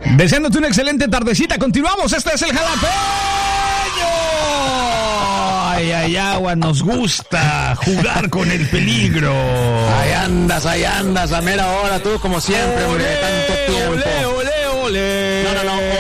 Deseándote una excelente tardecita, continuamos, este es el Jalapeño. Ay, agua, nos gusta jugar con el peligro. Ahí andas, a mera hora, tú como siempre, hombre, tanto tiempo. Ole. No.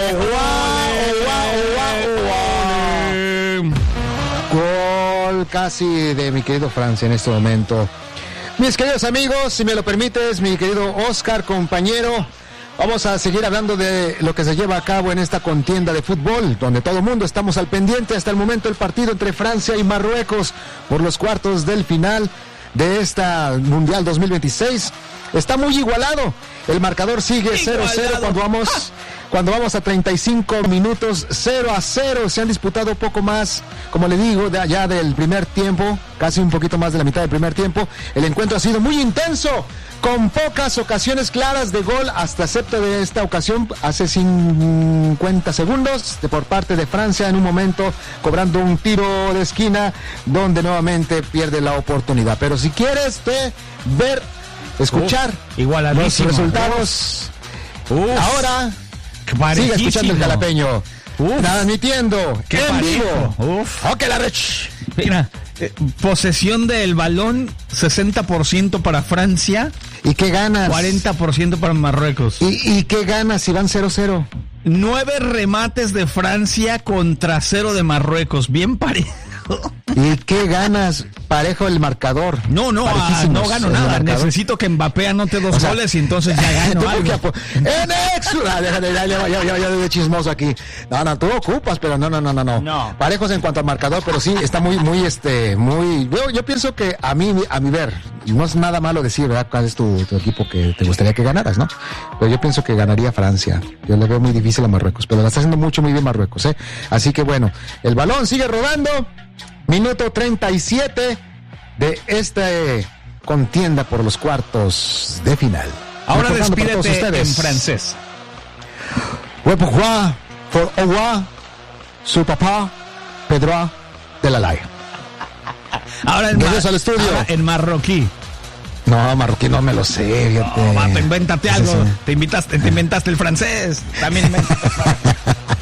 Gol casi de mi querido Francia en este momento. Mis queridos amigos, si me lo permites, mi querido Oscar, compañero, vamos a seguir hablando de lo que se lleva a cabo en esta contienda de fútbol, donde todo el mundo estamos al pendiente. Hasta el momento el partido entre Francia y Marruecos por los cuartos del final de esta Mundial 2026 está muy igualado. El marcador sigue 0-0 cuando vamos a 35 minutos, 0-0. Se han disputado poco más, como le digo, de allá del primer tiempo, casi un poquito más de la mitad del primer tiempo. El encuentro ha sido muy intenso, con pocas ocasiones claras de gol, hasta excepto de esta ocasión hace 50 segundos por parte de Francia, en un momento cobrando un tiro de esquina donde nuevamente pierde la oportunidad. Pero si quieres escuchar los resultados, ahora sigue escuchando el Jalapeño, transmitiendo en vivo. Mira, posesión del balón 60% para Francia. ¿Y qué ganas? 40% para Marruecos. ¿Y qué ganas si van 0-0? 9 remates de Francia contra 0 de Marruecos. Bien parejo. ¿Y qué ganas? Parejo el marcador. No gano nada. Necesito que Mbappé anote 2 goles y entonces ya gano algo. ¡En extra! Ya de chismoso aquí. No, tú ocupas, pero no. Parejos en cuanto al marcador, pero sí, está muy. Yo pienso que a mi ver, y no es nada malo decir, ¿verdad?, cuál es tu equipo que te gustaría que ganaras, ¿no? Pero yo pienso que ganaría Francia. Yo le veo muy difícil a Marruecos, pero la está haciendo muy bien Marruecos, ¿eh? Así que bueno, el balón sigue rodando. Minuto 37 de esta contienda por los cuartos de final. Ahora despídete en francés. Ouais, pourquoi pour avoir su papá Pedro de la Laya. Ahora en marroquí. No, marroquí no me lo sé, fíjate. No, vato, invéntate algo. Te inventaste el francés. También invéntate el francés.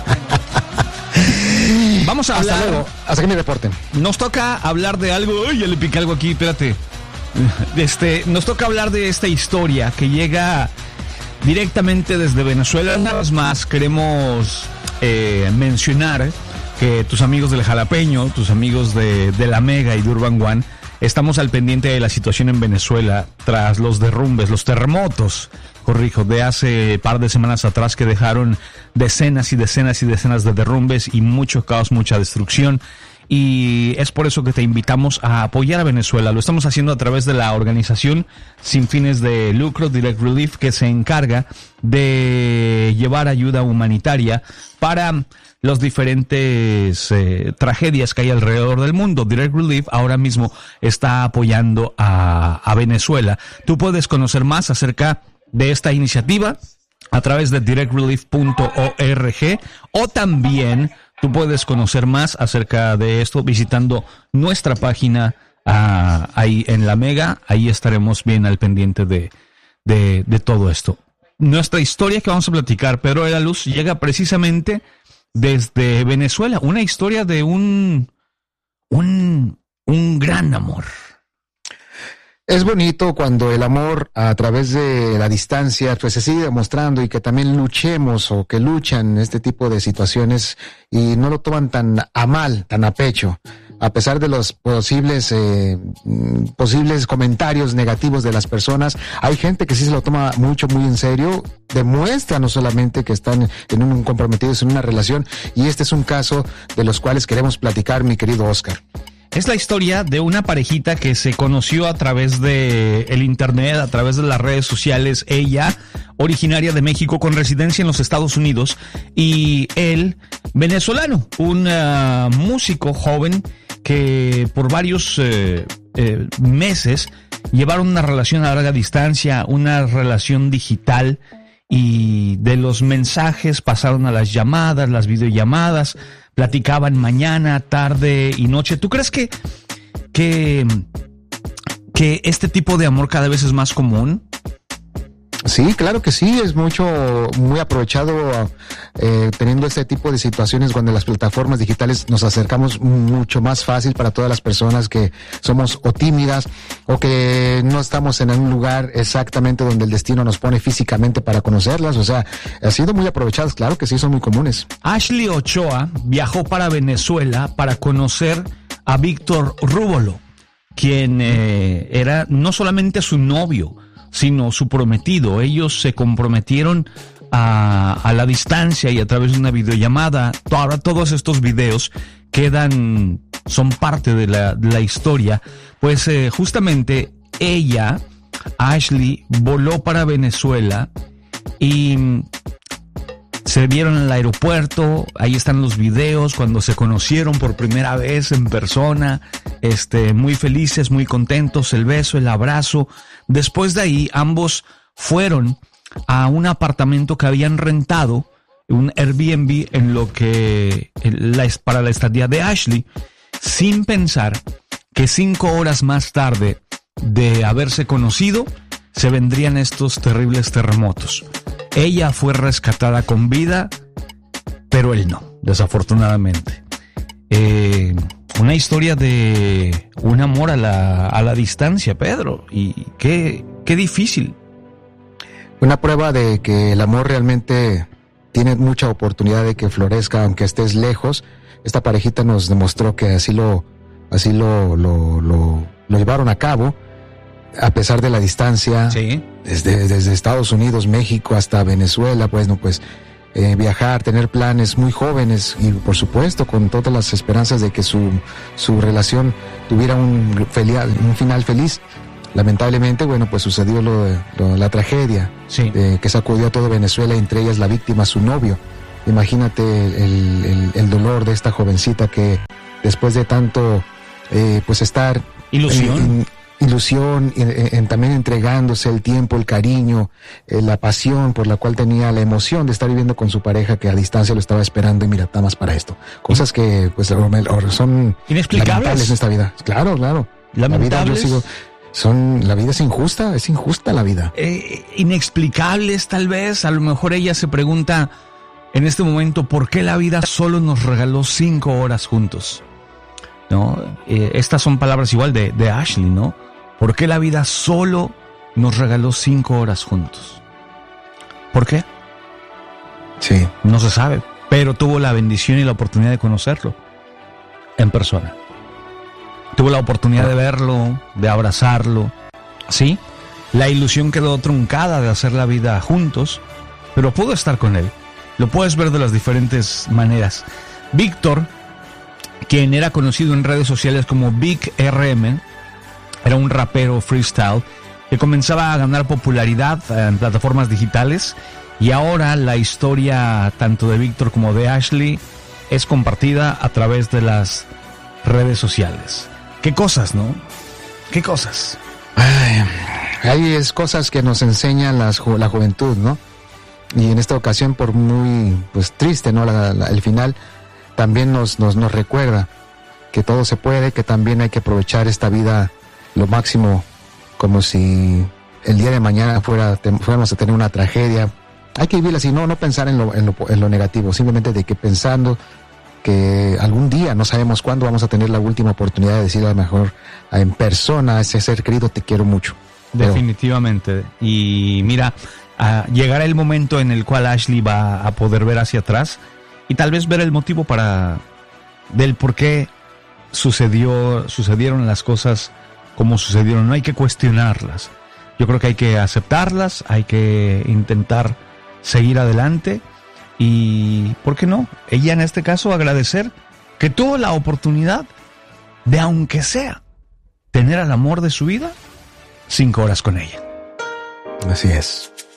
Vamos a hablar. Hasta luego, hasta que me reporten. Nos toca hablar de algo. Uy, ya le piqué algo aquí, espérate. Nos toca hablar de esta historia que llega directamente desde Venezuela. Nada más queremos mencionar que tus amigos del Jalapeño, tus amigos de la Mega y de Urban One, estamos al pendiente de la situación en Venezuela tras los derrumbes, los terremotos, de hace par de semanas atrás, que dejaron decenas y decenas y decenas de derrumbes y mucho caos, mucha destrucción. Y es por eso que te invitamos a apoyar a Venezuela. Lo estamos haciendo a través de la organización sin fines de lucro, Direct Relief, que se encarga de llevar ayuda humanitaria para las diferentes tragedias que hay alrededor del mundo. Direct Relief ahora mismo está apoyando a Venezuela. Tú puedes conocer más acerca de esta iniciativa a través de directrelief.org, o también tú puedes conocer más acerca de esto visitando nuestra página ahí en la Mega. Ahí estaremos bien al pendiente de todo esto. Nuestra historia que vamos a platicar, Pedro de la Luz, llega precisamente desde Venezuela. Una historia de un gran amor. Es bonito cuando el amor a través de la distancia pues se sigue demostrando, y que también luchemos, o que luchan este tipo de situaciones y no lo toman tan a mal, tan a pecho, a pesar de los posibles comentarios negativos de las personas. Hay gente que sí se lo toma muy en serio, demuestra no solamente que están comprometidos en una relación, y este es un caso de los cuales queremos platicar, mi querido Oscar. Es la historia de una parejita que se conoció a través de el internet, a través de las redes sociales. Ella, originaria de México con residencia en los Estados Unidos, y él, venezolano, un músico joven que por varios meses llevaron una relación a larga distancia, una relación digital, y de los mensajes pasaron a las llamadas, las videollamadas. Platicaban mañana, tarde y noche. ¿Tú crees que este tipo de amor cada vez es más común? Sí, claro que sí, es muy aprovechado teniendo este tipo de situaciones cuando las plataformas digitales nos acercamos mucho más fácil para todas las personas que somos o tímidas o que no estamos en un lugar exactamente donde el destino nos pone físicamente para conocerlas. O sea, ha sido muy aprovechadas, claro que sí, son muy comunes. Ashley Ochoa viajó para Venezuela para conocer a Víctor Rúbolo, quien era no solamente su novio, sino su prometido. Ellos se comprometieron a la distancia y a través de una videollamada. Ahora todos estos videos son parte de la historia. Pues justamente ella, Ashley, voló para Venezuela y se vieron en el aeropuerto. Ahí están los videos cuando se conocieron por primera vez en persona, muy felices, muy contentos, el beso, el abrazo. Después de ahí, ambos fueron a un apartamento que habían rentado, un Airbnb, para la estadía de Ashley, sin pensar que 5 horas más tarde de haberse conocido, se vendrían estos terribles terremotos. Ella fue rescatada con vida, pero él no, desafortunadamente. Una historia de un amor a la distancia, Pedro, y qué difícil. Una prueba de que el amor realmente tiene mucha oportunidad de que florezca, aunque estés lejos. Esta parejita nos demostró que así lo llevaron a cabo, a pesar de la distancia. Sí. Desde Estados Unidos, México hasta Venezuela, viajar, tener planes muy jóvenes y por supuesto con todas las esperanzas de que su relación tuviera un final feliz. Lamentablemente, sucedió la tragedia, sí, que sacudió a todo Venezuela, entre ellas la víctima, su novio. Imagínate el dolor de esta jovencita que después de tanto estar ilusión, también entregándose el tiempo, el cariño, la pasión por la cual tenía, la emoción de estar viviendo con su pareja que a distancia lo estaba esperando, y mira, nada más para esto. Cosas que son inexplicables en esta vida. Claro. Lamentables. La vida es injusta la vida. Inexplicables tal vez. A lo mejor ella se pregunta en este momento, ¿por qué la vida solo nos regaló 5 horas juntos? ¿No? Estas son palabras igual de Ashley, ¿no? ¿Por qué la vida solo nos regaló 5 horas juntos? ¿Por qué? Sí. No se sabe, pero tuvo la bendición y la oportunidad de conocerlo en persona. Tuvo la oportunidad de verlo, de abrazarlo, ¿sí? La ilusión quedó truncada de hacer la vida juntos, pero pudo estar con él. Lo puedes ver de las diferentes maneras. Víctor, quien era conocido en redes sociales como Big RM, era un rapero freestyle que comenzaba a ganar popularidad en plataformas digitales, y ahora la historia tanto de Víctor como de Ashley es compartida a través de las redes sociales. ¿Qué cosas, no? ¿Qué cosas? Hay cosas que nos enseña la juventud, ¿no? Y en esta ocasión, por muy triste, ¿no? El final también nos recuerda que todo se puede, que también hay que aprovechar esta vida lo máximo, como si el día de mañana fuéramos a tener una tragedia. Hay que vivirla así, no pensar en lo negativo, simplemente de que pensando que algún día, no sabemos cuándo, vamos a tener la última oportunidad de decirle a lo mejor en persona a ese ser querido, te quiero mucho. Definitivamente. Y mira, llegará el momento en el cual Ashley va a poder ver hacia atrás y tal vez ver el motivo del por qué sucedieron las cosas como sucedieron. No hay que cuestionarlas. Yo creo que hay que aceptarlas, hay que intentar seguir adelante y, ¿por qué no? Ella en este caso agradecer que tuvo la oportunidad de, aunque sea, tener al amor de su vida 5 horas con ella. Así es.